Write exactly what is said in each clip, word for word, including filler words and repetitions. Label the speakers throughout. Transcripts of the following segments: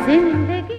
Speaker 1: जिंदगी.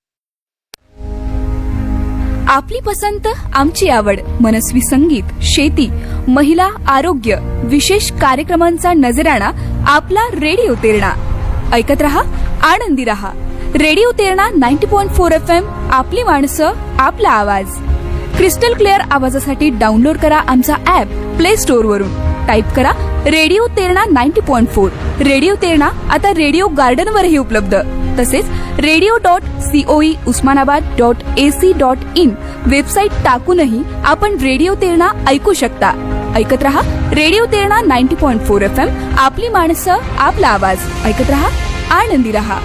Speaker 2: आपली पसंत आमची आवड. मनस्वी संगीत, शेती, महिला, आरोग्य, विशेष कार्यक्रमांचा नजराणा आपला रेडिओ तेरणा. ऐकत रहा, आनंदी रहा. Radio Terna ninety point four F M. आपली माणसं, आपला आवाज. क्रिस्टल क्लिअर आवाजासाठी डाउनलोड करा आमचा ऍप प्ले स्टोअर वरून. टाईप करा radio Terna ninety point four. Radio Terna आता रेडिओ गार्डन वरही उपलब्ध. तसेच radio dot COE Osmanabad dot AC dot in website टाकूनही आपण रेडिओ तेरणा ऐकू शकता. ऐकत रहा radio Terna ninety point four F M. आपली माणसं, आपला आवाज. ऐकत रहा, आनंदी रहा.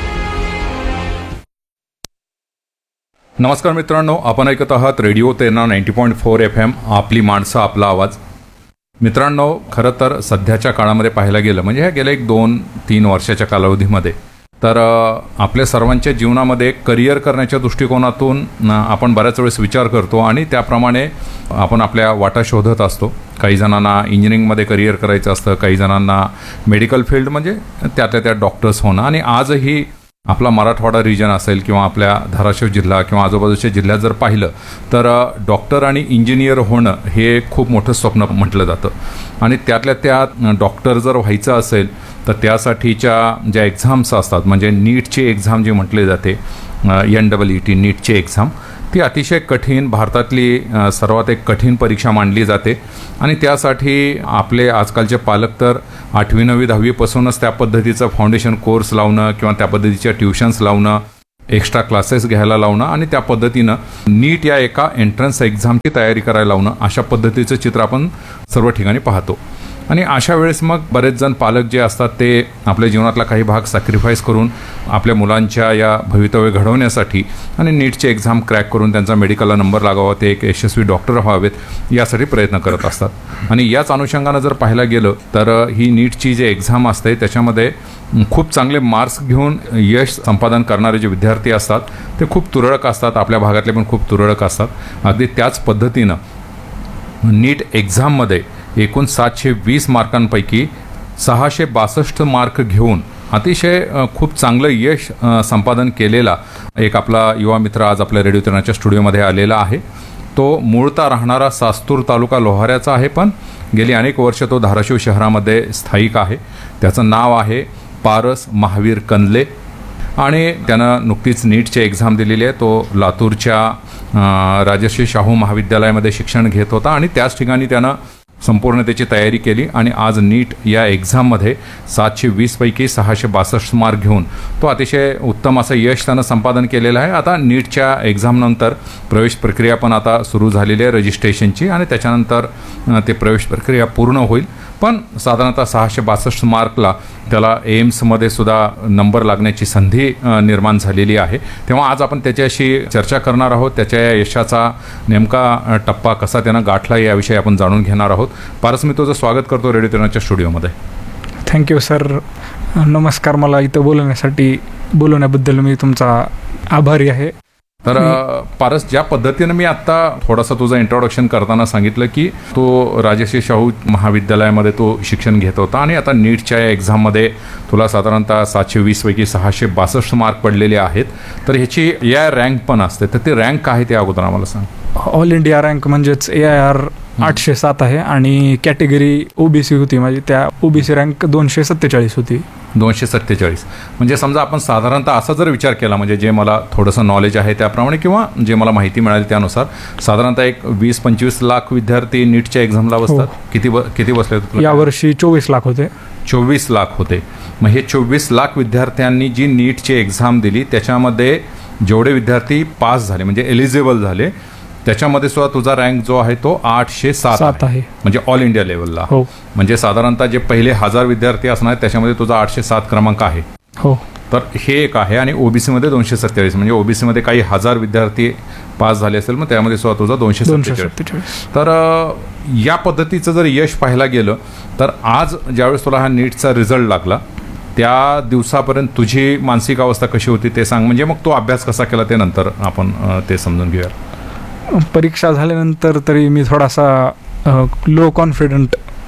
Speaker 3: नमस्कार मित्रांनो, आपण ऐकत आहात radio Terna ninety point four F M. आपली माणसं, आपला आवाज. मित्रांनो, खरं तर सध्याच्या काळामध्ये पाहायला गेलं म्हणजे ह्या गेल्या एक दोन तीन वर्षाच्या कालावधीमध्ये तर आपल्या सर्वांच्या जीवनामध्ये करिअर करण्याच्या दृष्टिकोनातून आपण बऱ्याच वेळेस विचार करतो आणि त्याप्रमाणे आपण आपल्या वाटा शोधत असतो. काही जणांना इंजिनिअरिंगमध्ये करिअर करायचं असतं, काही जणांना मेडिकल फील्ड म्हणजे त्यातल्या त्या डॉक्टर्स होणं. आणि आजही आपला मराठवाडा रिजन असेल किंवा आपल्या धाराशिव जिल्हा किंवा आजूबाजूच्या जिल्ह्यात जर पाहिलं तर डॉक्टर आणि इंजिनियर होणं हे खूप मोठं स्वप्न म्हटलं जातं. आणि त्यातल्या त्यात डॉक्टर जर व्हायचं असेल तर त्यासाठीच्या ज्या एक्झाम्स असतात म्हणजे नीटची एक्झाम जी म्हटली जाते, एन डबल ई टी नीटची एक्झाम, ती अतिशय कठीण, भारतातली सर्वात एक कठीण परीक्षा मानली जाते. आणि त्यासाठी आपले आजकालचे पालक तर आठवी नववी दहावीपासूनच त्या पद्धतीचं फाउंडेशन कोर्स लावणं किंवा त्या पद्धतीच्या ट्युशन्स लावणं, एक्स्ट्रा क्लासेस घ्यायला लावणं आणि त्या पद्धतीनं नीट या एका एंट्रन्स एक्झामची तयारी करायला लावणं, अशा पद्धतीचं चित्र आपण सर्व ठिकाणी पाहतो. आणि अशा वेळेस मग बरेच जण पालक जे असतात ते आपल्या जीवनातला काही भाग सॅक्रिफाईस करून आपल्या मुलांच्या या भवितव्य घडवण्यासाठी आणि नीटची एक्झाम क्रॅक करून त्यांचा मेडिकलला नंबर लागावा, ते एक यशस्वी डॉक्टर व्हावेत यासाठी प्रयत्न करत असतात. आणि याच अनुषंगानं जर पाहायला गेलं तर ही नीटची जी एक्झाम असते त्याच्यामध्ये खूप चांगले मार्क्स घेऊन यश संपादन करणारे जे विद्यार्थी असतात ते खूप तुरळक असतात. आपल्या भागातले पण खूप तुरळक असतात. अगदी त्याच पद्धतीनं नीट एक्झाममध्ये एकूण सातशे वीस मार्कांपैकी सहाशे बासष्ट मार्क घेऊन अतिशय खूप चांगलं यश संपादन केलेला एक आपला युवा मित्र आज आपल्या रेडिओ तेरणाच्या स्टुडिओमध्ये आलेला आहे. तो मूळता राहणारा सास्तूर तालुका लोहाऱ्याचा आहे, पण गेली अनेक वर्ष तो धाराशिव शहरामध्ये स्थायिक आहे. त्याचं नाव आहे पारस महावीर कंदले आणि त्यानं नुकतीच नीटची एक्झाम दिलेली आहे. तो लातूरच्या राजर्षी शाहू महाविद्यालयामध्ये शिक्षण घेत होता आणि त्याच ठिकाणी त्यानं संपूर्ण त्याची तयारी केली आणि आज नीट या एक्झाममध्ये सातशे वीसपैकी सहाशे बासष्ट मार्क घेऊन तो अतिशय उत्तम असं यश त्यानं संपादन केलेलं आहे. आता नीटच्या एक्झामनंतर प्रवेश प्रक्रिया पण आता सुरू झालेली आहे रजिस्ट्रेशनची आणि त्याच्यानंतर ते प्रवेश प्रक्रिया पूर्ण होईल. पण साधारणतः सहाशे बासष्ट मार्कला त्याला एम्समध्ये सुद्धा नंबर लागण्याची संधी निर्माण झालेली आहे. तेव्हा आज आपण त्याच्याशी चर्चा करणार आहोत. त्याच्या या यशाचा नेमका टप्पा कसा त्यानं गाठला याविषयी आपण जाणून घेणार आहोत. पारस, मी तुझं स्वागत करतो रेडिओ तेरणाच्या स्टुडिओमध्ये.
Speaker 4: Thank you sir. नमस्कार. मला इथं बोलवण्यासाठी बोलवण्याबद्दल मी तुमचा आभारी आहे.
Speaker 3: तर पारस, ज्या पद्धतीनं मी आत्ता थोडासा तुझं इंट्रोडक्शन करताना सांगितलं की तो राजर्षी शाहू महाविद्यालयामध्ये तो शिक्षण घेत होता आणि आता नीटच्या या एक्झाममध्ये तुला साधारणतः सातशे वीसपैकी सहाशे बासष्ट मार्क पडलेले आहेत. तर ह्याची ए आय रँक पण असते, तर ते रँक काय आहे ते अगोदर आम्हाला सांग.
Speaker 4: ऑल इंडिया रँक म्हणजेच ए आय आर आठशे सात आहे आणि कॅटेगरी ओबीसी होती माझी. त्या ओबीसी रँक दोनशे सत्तेचाळीस होती.
Speaker 3: दोनशे सत्तेचाळीस म्हणजे समजा आपण साधारणतः असा जर विचार केला म्हणजे जे मला थोडंसं नॉलेज आहे त्याप्रमाणे किंवा जे मला माहिती मिळाली त्यानुसार साधारणतः एक वीस पंचवीस लाख विद्यार्थी नीटच्या एक्झामला बसतात. किती किती बसले होते
Speaker 4: यावर्षी? चोवीस लाख होते.
Speaker 3: चोवीस लाख होते. मग हे चोवीस लाख विद्यार्थ्यांनी जी नीटची एक्झाम दिली त्याच्यामध्ये जेवढे विद्यार्थी पास झाले म्हणजे एलिजिबल झाले त्याच्यामध्ये सुद्धा तुझा रँक जो आहे तो आठशे सात आहे म्हणजे ऑल इंडिया लेवलला.
Speaker 4: हो.
Speaker 3: म्हणजे साधारणतः जे पहिले हजार विद्यार्थी असणार त्याच्यामध्ये तुझा आठशे सात क्रमांक आहे.
Speaker 4: हो.
Speaker 3: तर हे एक आहे. आणि ओबीसीमध्ये दोनशे सत्तेचाळीस म्हणजे ओबीसीमध्ये काही हजार विद्यार्थी पास झाले असेल मग त्यामध्ये सुद्धा तुझा दोनशे सत्तेचाळीस. तर या पद्धतीचं जर यश पाहायला गेलं तर आज ज्यावेळेस तुला हा नीटचा रिझल्ट लागला त्या दिवसापर्यंत तुझी मानसिक अवस्था कशी होती ते सांग. म्हणजे मग तो अभ्यास कसा केला ते नंतर आपण ते समजून घेऊया.
Speaker 4: परीक्षा झाल्यानंतर तरी मी थोडासा लो कॉन्फिडंट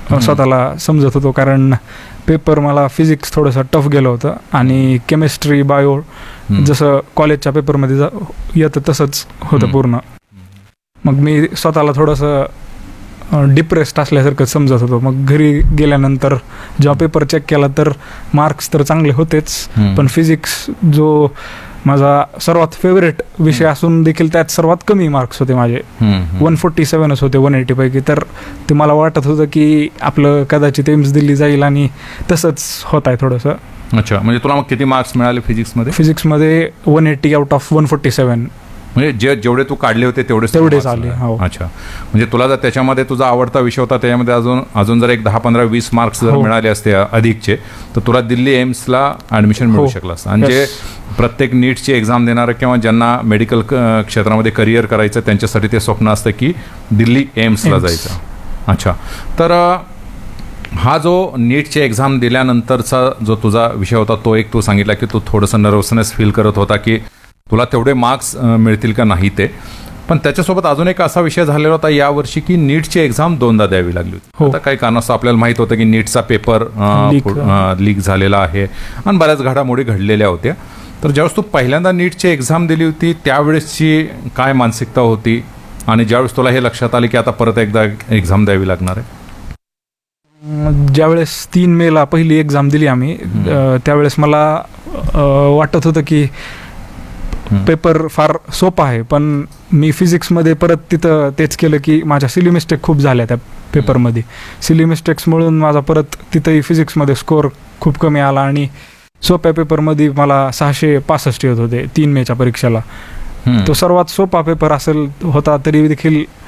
Speaker 4: स्वतःला समजत होतो, कारण पेपर मला फिजिक्स थोडंसं टफ गेलं होतं आणि केमिस्ट्री बायो जसं कॉलेजच्या पेपरमध्ये जा येतं तसंच होतं
Speaker 3: हम्म.
Speaker 4: पूर्ण. मग मी स्वतःला थोडंसं डिप्रेस्ड असल्यासारखं समजत होतो. मग घरी गेल्यानंतर जेव्हा पेपर चेक केला तर मार्क्स तर चांगले होतेच,
Speaker 3: हम्म.
Speaker 4: पण फिजिक्स जो माझा सर्वात फेवरेट विषय असून देखील त्यात सर्वात कमी मार्क्स होते माझे.
Speaker 3: हम्म, हम्म.
Speaker 4: वन फोर्टी सेवनच होते वन एटी पैकी. तर ते मला वाटत होतं की आपलं कदाचित एम्स दिल्ली जाईल आणि तसंच होत आहे थोडंसं.
Speaker 3: अच्छा, म्हणजे तुला मग किती मार्क्स मिळाले फिजिक्समध्ये?
Speaker 4: फिजिक्समध्ये one eighty out of one forty सेवन
Speaker 3: म्हणजे जे जेवढे तू काढले होते तेवढेच तुला
Speaker 4: तेवढेच
Speaker 3: marks
Speaker 4: आले,
Speaker 3: मिळाले.
Speaker 4: हो.
Speaker 3: अच्छा, म्हणजे तुला जर त्याच्यामध्ये तुझा आवडता विषय होता त्याच्यामध्ये अजून अजून जर एक दहा पंधरा वीस मार्क्स जर
Speaker 4: हो.
Speaker 3: मिळाले असते अधिकचे, तर तुला दिल्ली एम्सला ऍडमिशन मिळू
Speaker 4: हो.
Speaker 3: शकलं असतं. आणि जे
Speaker 4: Yes.
Speaker 3: प्रत्येक नीटची एक्झाम देणारं किंवा ज्यांना मेडिकल क्षेत्रामध्ये करिअर करायचं त्यांच्यासाठी ते स्वप्न असतं की दिल्ली एम्सला
Speaker 4: एम्स.
Speaker 3: जायचं. अच्छा, तर अ, हा जो नीटची एक्झाम दिल्यानंतरचा जो तुझा विषय होता तो एक तू सांगितला की तू थोडंसं नर्वसनेस फील करत होता की तुला तेवढे मार्क्स मिळतील का नाही ते. पण त्याच्यासोबत अजून एक असा विषय झालेला होता यावर्षी की नीटची एक्झाम दोनदा द्यावी लागली होती.
Speaker 4: हो.
Speaker 3: आता काही कारणास्तव आपल्याला माहित होतं की नीटचा पेपर
Speaker 4: Leak.
Speaker 3: लीक झालेला आहे आणि बऱ्याच घडामोडी घडलेल्या होत्या. तर ज्यावेळेस तू पहिल्यांदा नीटची एक्झाम दिली होती त्यावेळेसची काय मानसिकता होती आणि ज्यावेळेस तुला हे लक्षात आले की आता परत एकदा एक्झाम द्यावी लागणार आहे?
Speaker 4: ज्यावेळेस तीन मेला पहिली एक्झाम दिली आम्ही, अ, त्यावेळेस मला अ, वाटत होतं की पेपर फार सोपा आहे, पण मी फिजिक्समध्ये परत तिथं तेच केलं की माझ्या सिली मिस्टेक खूप झाल्या त्या पेपरमध्ये. सिली मिस्टेक्समुळून माझा परत तिथंही फिजिक्समध्ये स्कोअर खूप कमी आला आणि सोप्या पेपरमध्ये मला सहाशे पासष्ट येत होते तीन मेच्या परीक्षेला.
Speaker 3: हम्म.
Speaker 4: तो सर्वात सोपा पेपर असेल होता तरी देखील